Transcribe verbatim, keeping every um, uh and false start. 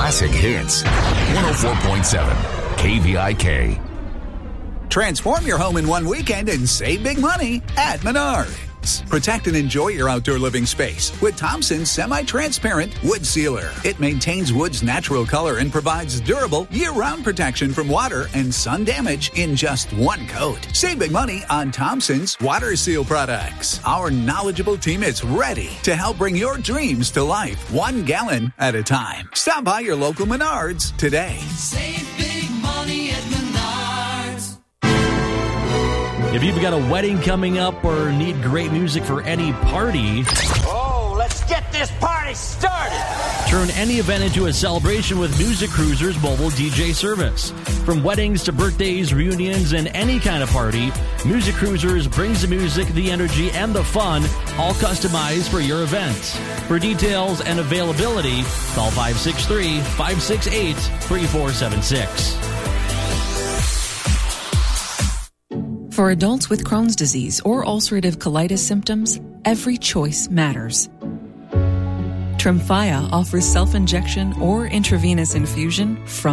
classic hits. one oh four point seven K V I K. Transform your home in one weekend and save big money at Menards. Protect and enjoy your outdoor living space with Thompson's semi-transparent wood sealer. It maintains wood's natural color and provides durable year-round protection from water and sun damage in just one coat. Save big money on Thompson's water seal products. Our knowledgeable team is ready to help bring your dreams to life, one gallon at a time. Stop by your local Menards today. Save big money at Menards. If you've got a wedding coming up or need great music for any party, oh, let's get this party started. Turn any event into a celebration with Music Cruiser's mobile D J service. From weddings to birthdays, reunions, and any kind of party, Music Cruisers brings the music, the energy, and the fun, all customized for your event. For details and availability, call five six three, five six eight, three four seven six. For adults with Crohn's disease or ulcerative colitis symptoms, every choice matters. Tremfya offers self-injection or intravenous infusion from